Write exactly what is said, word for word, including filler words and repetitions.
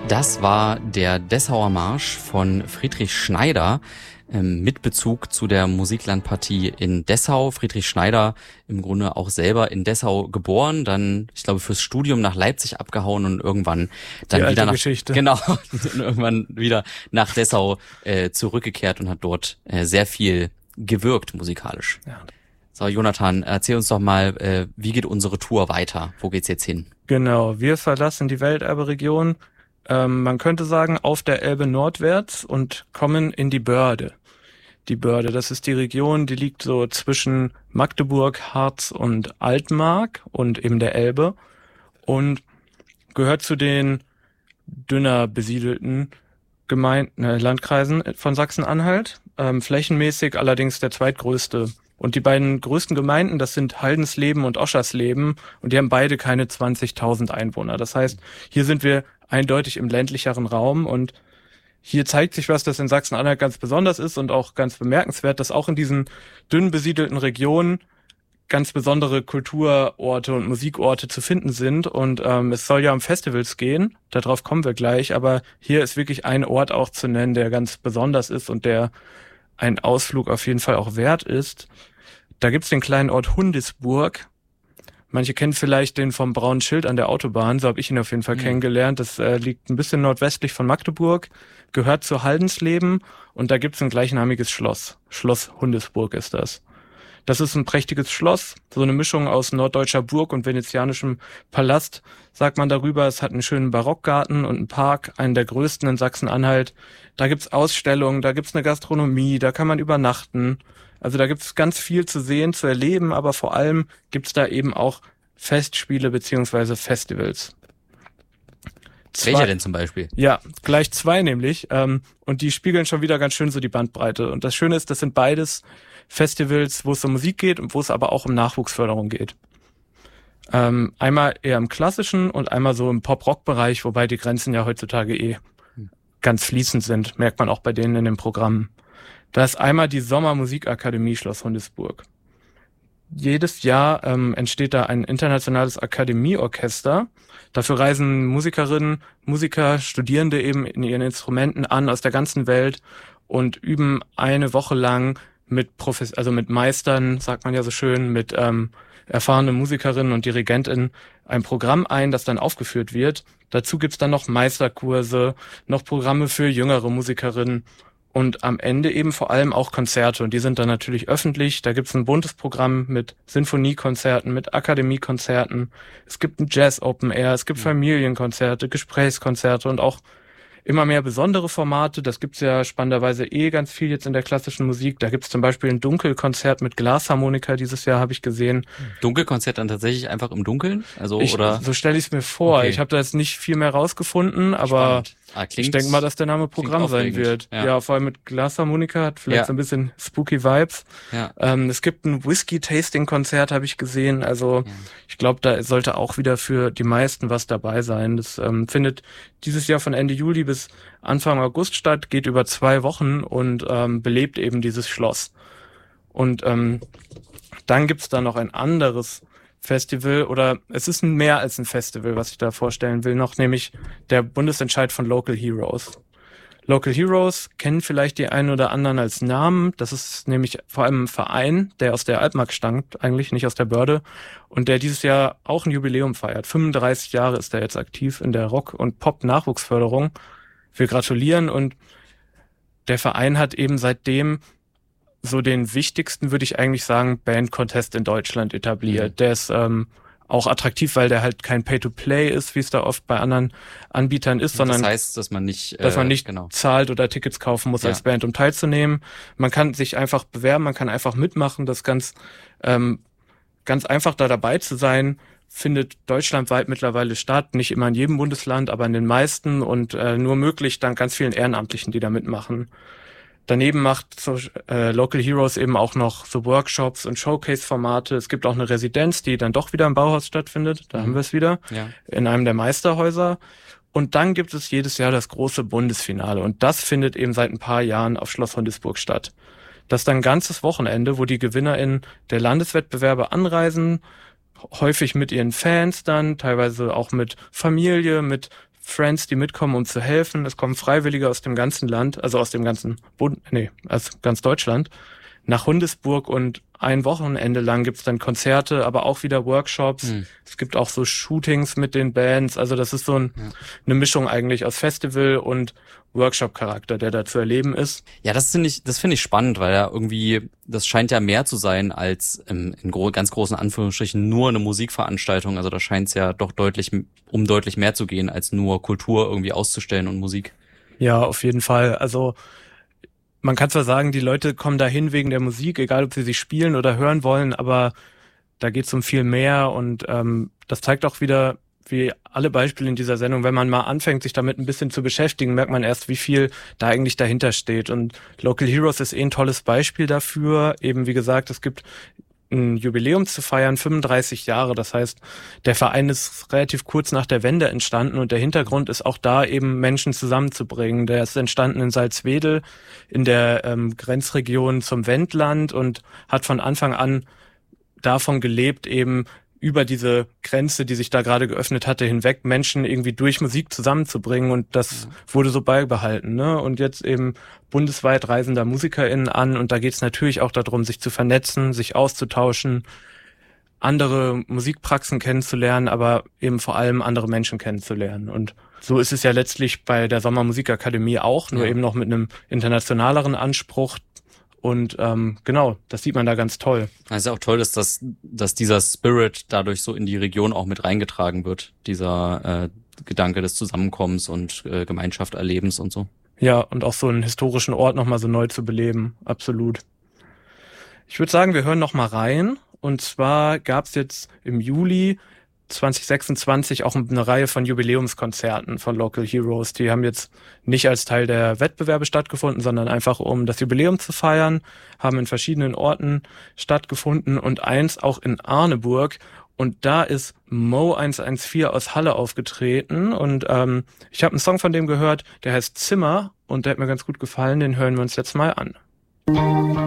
Das war der Dessauer Marsch von Friedrich Schneider ähm, mit Bezug zu der Musiklandpartie in Dessau. Friedrich Schneider im Grunde auch selber in Dessau geboren, dann, ich glaube, fürs Studium nach Leipzig abgehauen und irgendwann dann Die wieder nach Geschichte. genau und irgendwann wieder nach Dessau äh, zurückgekehrt und hat dort äh, sehr viel gewirkt musikalisch. Ja. So, Jonathan, erzähl uns doch mal, äh, wie geht unsere Tour weiter? Wo geht's jetzt hin? Genau, wir verlassen die Welterbe-Region, ähm, man könnte sagen, auf der Elbe nordwärts und kommen in die Börde. Die Börde, das ist die Region, die liegt so zwischen Magdeburg, Harz und Altmark und eben der Elbe und gehört zu den dünner besiedelten Gemeinden, äh, Landkreisen von Sachsen-Anhalt, ähm, flächenmäßig allerdings der zweitgrößte. Und die beiden größten Gemeinden, das sind Haldensleben und Oschersleben, und die haben beide keine zwanzigtausend Einwohner. Das heißt, hier sind wir eindeutig im ländlicheren Raum, und hier zeigt sich was, das in Sachsen-Anhalt ganz besonders ist und auch ganz bemerkenswert, dass auch in diesen dünn besiedelten Regionen ganz besondere Kulturorte und Musikorte zu finden sind. Und ähm, es soll ja um Festivals gehen, darauf kommen wir gleich, aber hier ist wirklich ein Ort auch zu nennen, der ganz besonders ist und der ein Ausflug auf jeden Fall auch wert ist. Da gibt's den kleinen Ort Hundisburg. Manche kennen vielleicht den vom braunen Schild an der Autobahn, so habe ich ihn auf jeden Fall mhm. kennengelernt. Das äh, liegt ein bisschen nordwestlich von Magdeburg, gehört zu Haldensleben, und da gibt's ein gleichnamiges Schloss. Schloss Hundisburg ist das. Das ist ein prächtiges Schloss, so eine Mischung aus norddeutscher Burg und venezianischem Palast, sagt man darüber. Es hat einen schönen Barockgarten und einen Park, einen der größten in Sachsen-Anhalt. Da gibt's Ausstellungen, da gibt's eine Gastronomie, da kann man übernachten. Also da gibt's ganz viel zu sehen, zu erleben, aber vor allem gibt's da eben auch Festspiele beziehungsweise Festivals. Zwei, Welcher denn zum Beispiel? Ja, gleich zwei nämlich. Ähm, und die spiegeln schon wieder ganz schön so die Bandbreite. Und das Schöne ist, das sind beides Festivals, wo es um Musik geht und wo es aber auch um Nachwuchsförderung geht. Ähm, einmal eher im klassischen und einmal so im Pop-Rock-Bereich, wobei die Grenzen ja heutzutage eh ganz fließend sind, merkt man auch bei denen in den Programmen. Da ist einmal die Sommermusikakademie Schloss Hundisburg. Jedes Jahr ähm, entsteht da ein internationales Akademieorchester. Dafür reisen Musikerinnen, Musiker, Studierende eben in ihren Instrumenten an aus der ganzen Welt und üben eine Woche lang mit Profes- also mit Meistern, sagt man ja so schön, mit ähm, erfahrenen Musikerinnen und Dirigentinnen ein Programm ein, das dann aufgeführt wird. Dazu gibt's dann noch Meisterkurse, noch Programme für jüngere Musikerinnen und am Ende eben vor allem auch Konzerte. Und die sind dann natürlich öffentlich. Da gibt's ein buntes Programm mit Sinfoniekonzerten, mit Akademiekonzerten. Es gibt ein Jazz Open Air, es gibt Familienkonzerte, Gesprächskonzerte und auch immer mehr besondere Formate. Das gibt's ja spannenderweise eh ganz viel jetzt in der klassischen Musik. Da gibt's zum Beispiel ein Dunkelkonzert mit Glasharmonika dieses Jahr, habe ich gesehen. Dunkelkonzert dann tatsächlich einfach im Dunkeln? Also ich, oder? So stelle ich es mir vor. Okay. Ich habe da jetzt nicht viel mehr rausgefunden, aber ah, ich denke mal, dass der Name Programm sein wird. Ja. ja, vor allem mit Glasharmonika, hat vielleicht ja. so ein bisschen spooky Vibes. Ja. Ähm, es gibt ein Whisky-Tasting-Konzert, habe ich gesehen. Also ja. ich glaube, da sollte auch wieder für die meisten was dabei sein. Das ähm, findet dieses Jahr von Ende Juli bis Anfang August statt, geht über zwei Wochen und ähm, belebt eben dieses Schloss. Und ähm, dann gibt's da noch ein anderes Festival, oder es ist mehr als ein Festival, was ich da vorstellen will, noch nämlich der Bundesentscheid von Local Heroes. Local Heroes kennen vielleicht die einen oder anderen als Namen. Das ist nämlich vor allem ein Verein, der aus der Altmark stammt, eigentlich nicht aus der Börde, und der dieses Jahr auch ein Jubiläum feiert. fünfunddreißig Jahre ist er jetzt aktiv in der Rock- und Pop-Nachwuchsförderung. Wir gratulieren, und der Verein hat eben seitdem so den wichtigsten, würde ich eigentlich sagen, Band-Contest in Deutschland etabliert. Mhm. Der ist ähm, auch attraktiv, weil der halt kein Pay-to-Play ist, wie es da oft bei anderen Anbietern ist, sondern das heißt, dass man nicht, äh, dass man nicht genau. zahlt oder Tickets kaufen muss ja. als Band, um teilzunehmen. Man kann sich einfach bewerben, man kann einfach mitmachen. Das ist ganz, ähm, ganz einfach, da dabei zu sein. Findet deutschlandweit mittlerweile statt, nicht immer in jedem Bundesland, aber in den meisten, und äh, nur möglich dank ganz vielen Ehrenamtlichen, die da mitmachen. Daneben macht so, äh, Local Heroes eben auch noch so Workshops und Showcase-Formate. Es gibt auch eine Residenz, die dann doch wieder im Bauhaus stattfindet. Da mhm. haben wir es wieder. Ja. In einem der Meisterhäuser. Und dann gibt es jedes Jahr das große Bundesfinale. Und das findet eben seit ein paar Jahren auf Schloss Hundisburg statt. Das ist dann ein ganzes Wochenende, wo die GewinnerInnen der Landeswettbewerbe anreisen, häufig mit ihren Fans dann, teilweise auch mit Familie, mit Friends, die mitkommen, um zu helfen. Es kommen Freiwillige aus dem ganzen Land, also aus dem ganzen Bund, nee, aus ganz Deutschland, nach Hundesburg und ein Wochenende lang gibt's dann Konzerte, aber auch wieder Workshops. Mhm. Es gibt auch so Shootings mit den Bands. Also das ist so ein, ja. eine Mischung eigentlich aus Festival und Workshop-Charakter, der da zu erleben ist. Ja, das finde ich, das finde ich spannend, weil ja irgendwie, das scheint ja mehr zu sein als ähm, in gro- ganz großen Anführungsstrichen nur eine Musikveranstaltung. Also da scheint es ja doch deutlich, um deutlich mehr zu gehen, als nur Kultur irgendwie auszustellen und Musik. Ja, auf jeden Fall. Also man kann zwar sagen, die Leute kommen dahin wegen der Musik, egal ob sie sie spielen oder hören wollen, aber da geht es um viel mehr und ähm, das zeigt auch wieder, wie alle Beispiele in dieser Sendung, wenn man mal anfängt, sich damit ein bisschen zu beschäftigen, merkt man erst, wie viel da eigentlich dahinter steht. Und Local Heroes ist eh ein tolles Beispiel dafür. Eben wie gesagt, es gibt ein Jubiläum zu feiern, fünfunddreißig Jahre. Das heißt, der Verein ist relativ kurz nach der Wende entstanden und der Hintergrund ist auch da eben Menschen zusammenzubringen. Der ist entstanden in Salzwedel in der ähm, Grenzregion zum Wendland und hat von Anfang an davon gelebt, eben über diese Grenze, die sich da gerade geöffnet hatte, hinweg Menschen irgendwie durch Musik zusammenzubringen und das ja. wurde so beibehalten, ne? Und jetzt eben bundesweit reisen da MusikerInnen an und da geht es natürlich auch darum, sich zu vernetzen, sich auszutauschen, andere Musikpraxen kennenzulernen, aber eben vor allem andere Menschen kennenzulernen. Und so ist es ja letztlich bei der Sommermusikakademie auch, nur ja. eben noch mit einem internationaleren Anspruch. Und ähm, genau, das sieht man da ganz toll. Es ist ja auch toll, dass, das, dass dieser Spirit dadurch so in die Region auch mit reingetragen wird. Dieser äh, Gedanke des Zusammenkommens und äh, Gemeinschaft erlebens und so. Ja, und auch so einen historischen Ort nochmal so neu zu beleben. Absolut. Ich würde sagen, wir hören nochmal rein. Und zwar gab es jetzt im Juli zwanzig sechsundzwanzig auch eine Reihe von Jubiläumskonzerten von Local Heroes. Die haben jetzt nicht als Teil der Wettbewerbe stattgefunden, sondern einfach um das Jubiläum zu feiern, haben in verschiedenen Orten stattgefunden und eins auch in Arneburg. Und da ist Mo eins eins vier aus Halle aufgetreten und ähm, ich habe einen Song von dem gehört, der heißt Zimmer und der hat mir ganz gut gefallen, den hören wir uns jetzt mal an.